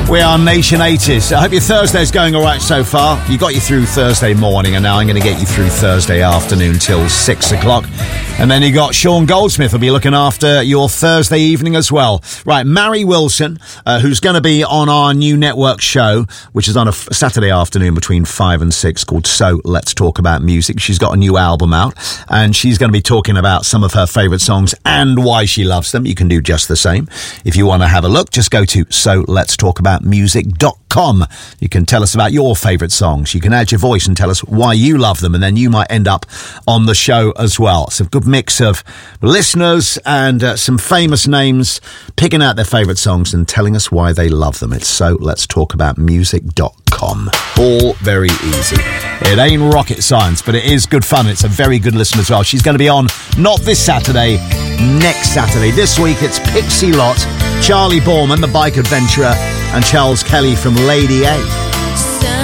We are Nation 80s. I hope your Thursday's going all right so far. You got you through Thursday morning, and now I'm going to get you through Thursday afternoon till 6 o'clock. And then you got Sean Goldsmith will be looking after your Thursday evening as well. Right, Mary Wilson, who's going to be on our new network show, which is on a Saturday afternoon between 5 and 6, called So Let's Talk About Music. She's got a new album out, and she's going to be talking about some of her favourite songs and why she loves them. You can do just the same. If you want to have a look, just go to soletstalkaboutmusic.com. You can tell us about your favourite songs. You can add your voice and tell us why you love them, and then you might end up on the show as well. It's a good mix of listeners and some famous names picking out their favourite songs and telling us why they love them. It's soletstalkaboutmusic.com. All very easy. It ain't rocket science, but it is good fun. It's a very good listen as well. She's going to be on not this Saturday, next Saturday. This week it's Pixie Lott, Charlie Borman, the bike adventurer, and Charles Kelly from Lady A.